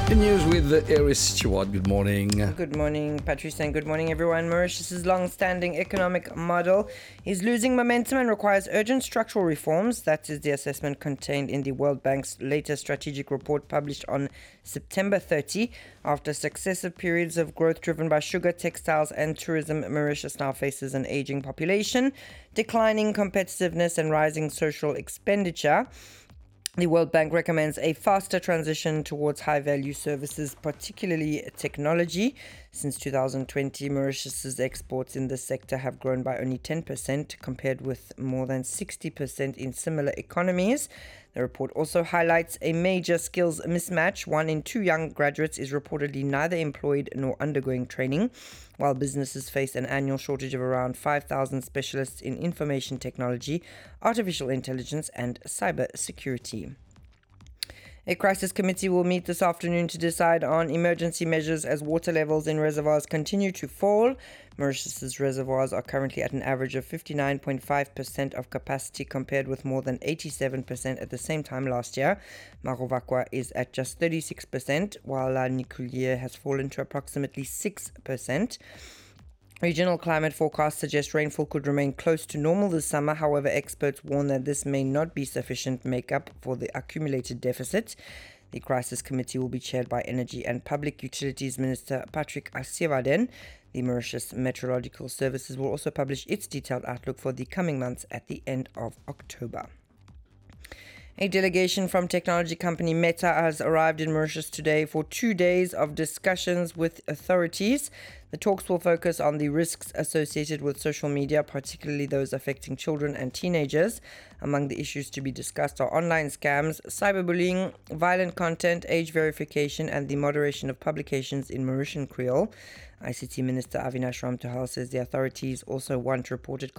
In news with Eris Stewart. Good morning. Good morning, Patrice, and good morning, everyone. Mauritius's long-standing economic model is losing momentum and requires urgent structural reforms. That is the assessment contained in the World Bank's latest strategic report published on September 30. After successive periods of growth driven by sugar, textiles, and tourism, Mauritius now faces an aging population, declining competitiveness, and rising social expenditure. The World Bank recommends a faster transition towards high-value services, particularly technology. Since 2020, Mauritius's exports in this sector have grown by only 10%, compared with more than 60% in similar economies. The report also highlights a major skills mismatch. 1 in 2 young graduates is reportedly neither employed nor undergoing training, while businesses face an annual shortage of around 5,000 specialists in information technology, artificial intelligence, and cyber security. A crisis committee will meet this afternoon to decide on emergency measures as water levels in reservoirs continue to fall. Mauritius's reservoirs are currently at an average of 59.5% of capacity, compared with more than 87% at the same time last year. Marovakwa is at just 36%, while La Niculier has fallen to approximately 6%. Regional climate forecasts suggest rainfall could remain close to normal this summer. However, experts warn that this may not be sufficient make-up for the accumulated deficit. The crisis committee will be chaired by Energy and Public Utilities Minister Patrick Asiavaden. The Mauritius Meteorological Services will also publish its detailed outlook for the coming months at the end of October. A delegation from technology company Meta has arrived in Mauritius today for 2 days of discussions with authorities. The talks will focus on the risks associated with social media, particularly those affecting children and teenagers. Among the issues to be discussed are online scams, cyberbullying, violent content, age verification, and the moderation of publications in Mauritian Creole. ICT Minister Avinash Ramtahal says the authorities also want reported